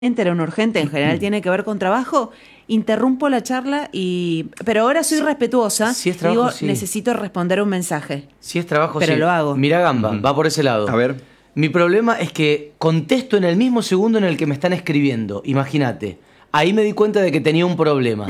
era un urgente, en general tiene que ver con trabajo, interrumpo la charla pero ahora soy respetuosa. Si es trabajo, digo, sí. Necesito responder un mensaje. Si es trabajo, pero sí. lo hago. Mira Gamba, va por ese lado. A ver. Mi problema es que contesto en el mismo segundo en el que me están escribiendo. Imagínate. Ahí me di cuenta de que tenía un problema.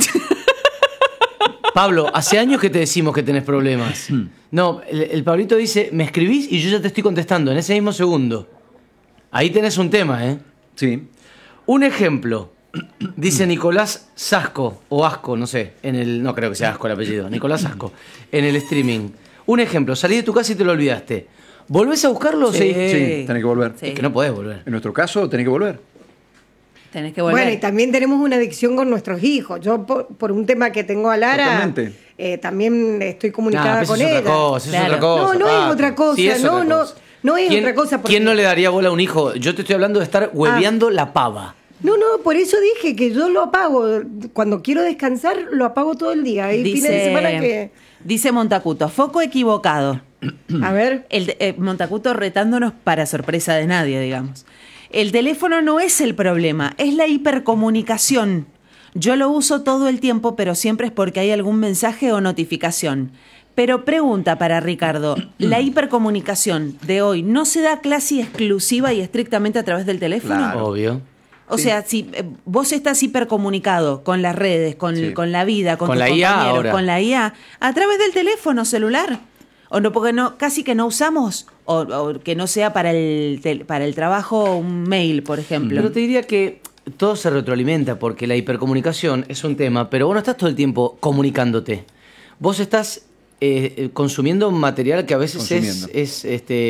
Pablo, hace años que te decimos que tenés problemas. No, el Pablito dice, me escribís y yo ya te estoy contestando en ese mismo segundo. Ahí tenés un tema, ¿eh? Sí. Un ejemplo. Dice Nicolás Sasco, o Asco, no sé. No creo que sea Asco el apellido. Nicolás Sasco. En el streaming. Un ejemplo. Salí de tu casa y te lo olvidaste. ¿Volvés a buscarlo? Sí. Sí, tenés que volver. Sí. Es que no podés volver. En nuestro caso, tenés que volver. Tenés que volver. Bueno, y también tenemos una adicción con nuestros hijos. Yo, por un tema que tengo a Lara, también estoy comunicada con ella. Es otra cosa, Claro. es otra cosa. No es otra cosa. Sí, es otra cosa. No es otra cosa. ¿Quién no le daría bola a un hijo? Yo te estoy hablando de estar hueveando la pava. No, por eso dije que yo lo apago. Cuando quiero descansar, lo apago todo el día. Hay fines de semana que... Dice Montacuto, foco equivocado. A ver. Montacuto retándonos para sorpresa de nadie, digamos. El teléfono no es el problema, es la hipercomunicación. Yo lo uso todo el tiempo, pero siempre es porque hay algún mensaje o notificación. Pero pregunta para Ricardo, ¿la hipercomunicación de hoy no se da casi exclusiva y estrictamente a través del teléfono? Claro. Obvio. O sea, si vos estás hipercomunicado con las redes, con la vida, con tus la IA compañeros, ahora. con la IA, a través del teléfono celular. O no, porque casi que no usamos, o que no sea para el trabajo un mail, por ejemplo. Pero te diría que todo se retroalimenta porque la hipercomunicación es un tema, pero vos no estás todo el tiempo comunicándote. Vos estás consumiendo material que a veces es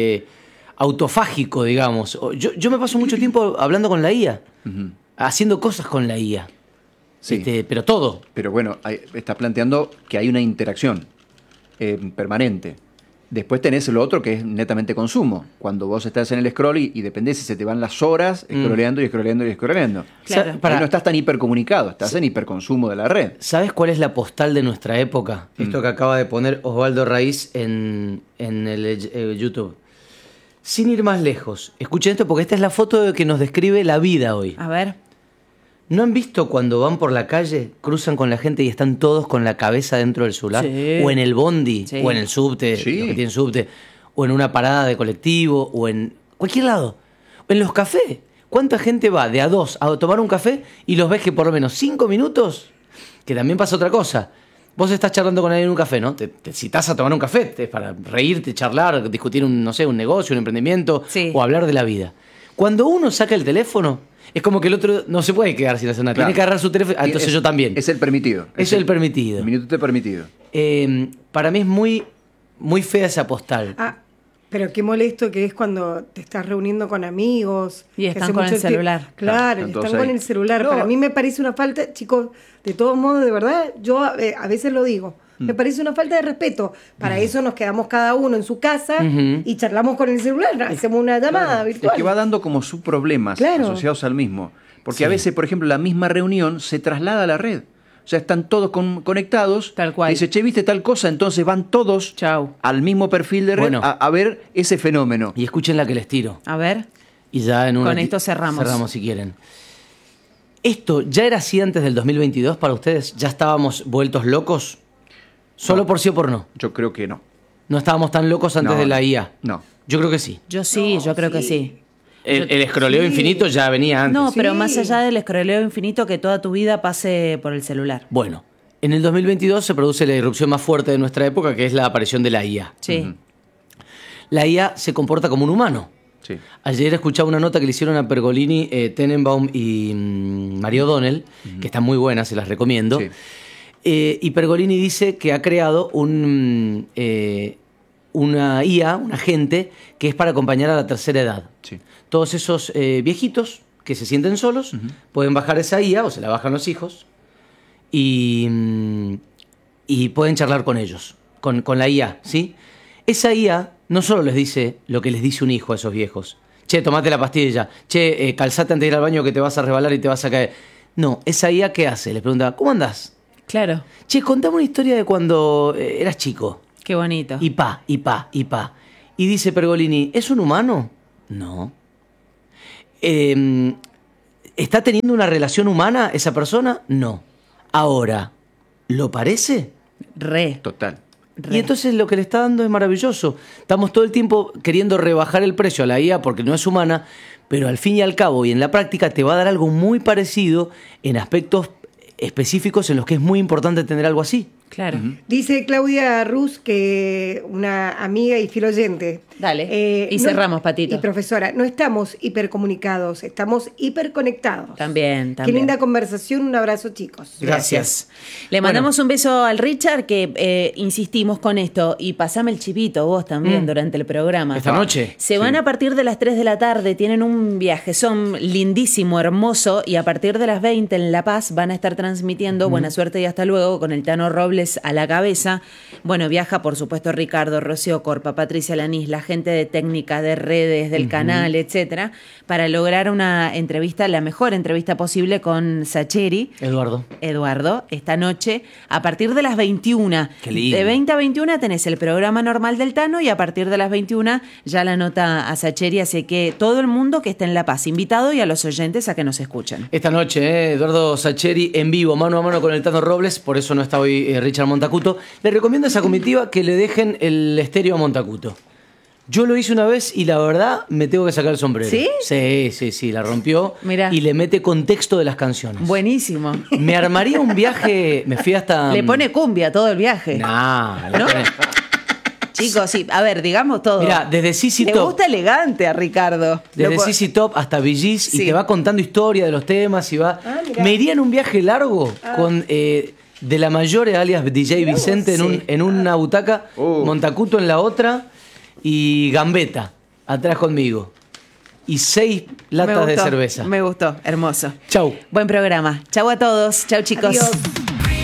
autofágico, digamos. Yo me paso mucho tiempo hablando con la IA, haciendo cosas con la IA. Sí. Pero todo. Pero bueno, estás planteando que hay una interacción permanente. Después tenés lo otro que es netamente consumo. Cuando vos estás en el scroll y dependés si se te van las horas scrolleando y scrolleando y scrolleando. Claro. Ahí no estás tan hipercomunicado, estás en hiperconsumo de la red. ¿Sabes cuál es la postal de nuestra época? Esto que acaba de poner Osvaldo Raíz en el YouTube. Sin ir más lejos, escuchen esto porque esta es la foto que nos describe la vida hoy. A ver. ¿No han visto cuando van por la calle, cruzan con la gente y están todos con la cabeza dentro del celular? Sí. O en el bondi, Sí. o en el subte, Sí. los que tienen subte, o en una parada de colectivo, o en cualquier lado. O en los cafés. ¿Cuánta gente va de a dos a tomar un café y los ves que por lo menos 5 minutos? Que también pasa otra cosa. Vos estás charlando con alguien en un café, ¿no? Te citás a tomar un café para reírte, charlar, discutir un negocio, un emprendimiento, Sí. o hablar de la vida. Cuando uno saca el teléfono, es como que el otro no se puede quedar sin hacer nada. Claro. Tiene que agarrar su teléfono. Entonces yo también. Es el permitido. Es el permitido. El minuto permitido. Para mí es muy, muy fea esa postal. Pero qué molesto que es cuando te estás reuniendo con amigos. Y que están hace con mucho el celular. Claro, Claro, están entonces con ahí. el celular. No. Para mí me parece una falta, chicos, de todos modos, de verdad, yo a veces lo digo. Me parece una falta de respeto. Para eso nos quedamos cada uno en su casa y charlamos con el celular, hacemos una llamada virtual. Es que va dando como sus problemas asociados al mismo. Porque a veces, por ejemplo, la misma reunión se traslada a la red. O sea, están todos conectados. Tal cual. Y dice, che, ¿viste tal cosa? Entonces van todos Chau. al mismo perfil de red Bueno. a ver ese fenómeno. Y escuchen la que les tiro. A ver. Y ya en Con esto cerramos. Cerramos si quieren. ¿Esto ya era así antes del 2022 para ustedes? ¿Ya estábamos vueltos locos? ¿Solo No. por sí o por no? Yo creo que no. ¿No estábamos tan locos antes No, de la IA? no. Yo creo que sí. Yo creo que sí. El escroleo sí. infinito ya venía antes. No, pero Sí. más allá del escroleo infinito, que toda tu vida pase por el celular. Bueno, en el 2022 se produce la irrupción más fuerte de nuestra época, que es la aparición de la IA. Sí. La IA se comporta como un humano. Sí. Ayer escuchaba una nota que le hicieron a Pergolini, Tenenbaum y Mario O'Donnell, que están muy buenas, se las recomiendo. Sí. Y Pergolini dice que ha creado una IA, un agente, que es para acompañar a la tercera edad. Sí. Todos esos viejitos que se sienten solos pueden bajar esa IA, o se la bajan los hijos, y pueden charlar con ellos, con la IA, ¿sí? Esa IA no solo les dice lo que les dice un hijo a esos viejos. Che, tomate la pastilla. Che, calzate antes de ir al baño que te vas a resbalar y te vas a caer. No, esa IA, ¿qué hace? Les pregunta, ¿cómo andás? Claro. Che, contame una historia de cuando eras chico. Qué bonito. Y pa. Y dice Pergolini, ¿es un humano? No. Es ¿Está teniendo una relación humana esa persona? No. Ahora, ¿lo parece? Total. Y entonces lo que le está dando es maravilloso. Estamos todo el tiempo queriendo rebajar el precio a la IA porque no es humana, pero al fin y al cabo y en la práctica te va a dar algo muy parecido en aspectos específicos en los que es muy importante tener algo así. Claro. Dice Claudia Ruz, que una amiga y fiel oyente. Dale. Y cerramos, Patito. Y profesora, no estamos hipercomunicados, estamos hiperconectados. También. Qué linda conversación, un abrazo, chicos. Gracias. Le mandamos un beso al Richard, que insistimos con esto. Y pasame el chivito vos también durante el programa. Esta noche. Se van a partir de las 3 de la tarde, tienen un viaje, son lindísimo, hermoso, y a partir de las 20 en La Paz van a estar transmitiendo Buena Suerte y Hasta Luego con el Tano Robles a la cabeza. Bueno, viaja por supuesto Ricardo, Rocío Corpa, Patricia Lanís, la gente de técnica, de redes, del canal, etcétera, para lograr una entrevista, la mejor entrevista posible con Sacheri. Eduardo, esta noche, a partir de las 21. Qué lindo. De 20 a 21 tenés el programa normal del Tano y a partir de las 21 ya la nota a Sacheri, así que todo el mundo que esté en La Paz, invitado, y a los oyentes a que nos escuchen. Esta noche, Eduardo Sacheri en vivo, mano a mano con el Tano Robles, por eso no está hoy Richard Montacuto. Le recomiendo a esa comitiva que le dejen el estéreo a Montacuto. Yo lo hice una vez y la verdad me tengo que sacar el sombrero. ¿Sí? Sí, la rompió. Mirá. Y le mete contexto de las canciones. Buenísimo. Me armaría un viaje, me fui hasta... Le pone cumbia todo el viaje. Nah, le ¿No? pone... Chicos, sí, a ver, digamos todo. Mirá, desde ZZ Le Top. gusta elegante a Ricardo. Desde ZZ Top hasta Bee Gees, Sí. y te va contando historia de los temas y va... mirá. Me iría en un viaje largo con De La Mayore, alias DJ Vicente, en una butaca, Montacuto en la otra y Gambetta atrás conmigo. Y 6 latas de cerveza. Me gustó, hermoso. Chau. Buen programa. Chau a todos. Chau, chicos. Adiós.